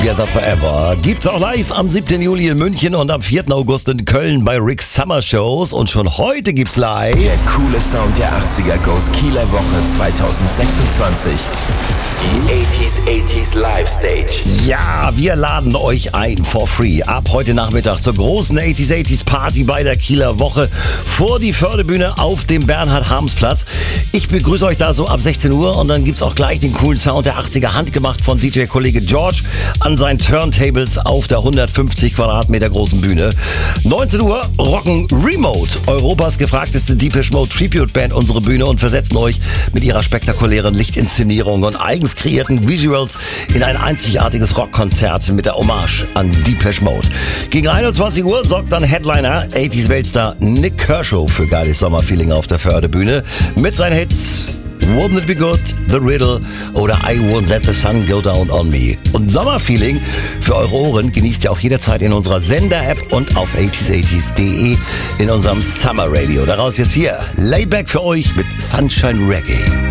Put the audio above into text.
Together Forever gibt's auch live am 7. Juli in München und am 4. August in Köln bei Rick's Summer Shows. Und schon heute gibt's live der coole Sound der 80er Goes Kieler Woche 2026. Die 80s Live Stage. Ja, wir laden euch ein for free ab heute Nachmittag zur großen 80s Party bei der Kieler Woche vor die Fördebühne auf dem Bernhard-Harms-Platz. Ich begrüße euch da so ab 16 Uhr und dann gibt's auch gleich den coolen Sound der 80er, handgemacht von DJ-Kollege George an seinen Turntables auf der 150 Quadratmeter großen Bühne. 19 Uhr rocken Remote, Europas gefragteste Depeche Mode Tribute Band, unsere Bühne und versetzen euch mit ihrer spektakulären Lichtinszenierung und eigens kreierten Visuals in ein einzigartiges Rockkonzert mit der Hommage an Depeche Mode. Gegen 21 Uhr sorgt dann Headliner 80s Weltstar Nick Kershaw für geiles Sommerfeeling auf der Fördebühne mit seinen Hits Wouldn't It Be Good, The Riddle oder I Won't Let the Sun Go Down on Me. Und Sommerfeeling für eure Ohren genießt ihr auch jederzeit in unserer Sender-App und auf 80s80s.de in unserem Summer Radio. Daraus jetzt hier Layback für euch mit Sunshine Reggae.